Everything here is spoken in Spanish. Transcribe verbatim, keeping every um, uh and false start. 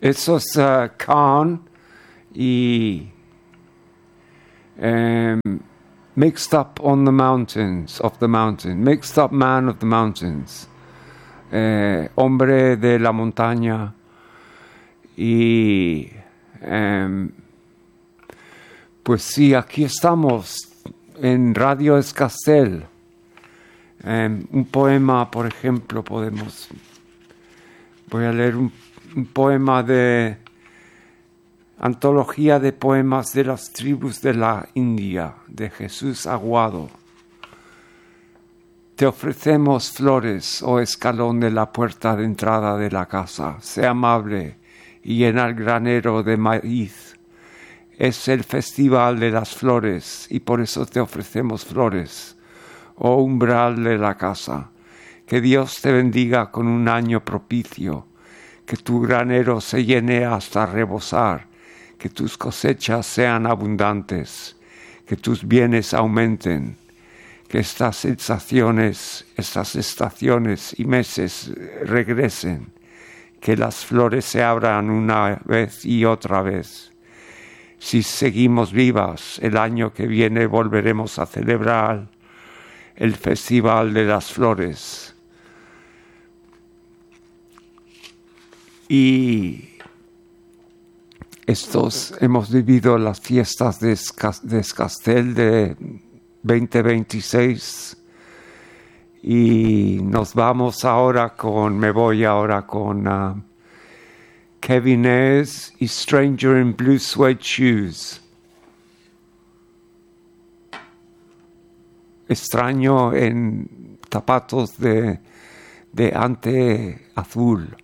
Esos uh, Khan y um, Mixed Up on the Mountains, of the Mountain, Mixed Up Man of the Mountains, eh, Hombre de la Montaña, y um, pues sí, aquí estamos en Radio Escastel. Um, un poema, por ejemplo, podemos, voy a leer un, un poema de Antología de Poemas de las Tribus de la India, de Jesús Aguado. Te ofrecemos flores, oh escalón de la puerta de entrada de la casa. Sé amable y llena el granero de maíz. Es el festival de las flores y por eso te ofrecemos flores, oh umbral de la casa. Que Dios te bendiga con un año propicio, que tu granero se llene hasta rebosar, que tus cosechas sean abundantes, que tus bienes aumenten, que estas sensaciones, estas estaciones y meses regresen, que las flores se abran una vez y otra vez. Si seguimos vivas, el año que viene volveremos a celebrar el Festival de las Flores. Y estos hemos vivido las fiestas de, Esca- de Escastel de veinte veintiséis y nos vamos ahora con, me voy ahora con uh, Kevin Ayers y Stranger in Blue Suede Shoes. Extraño en zapatos de, de ante azul.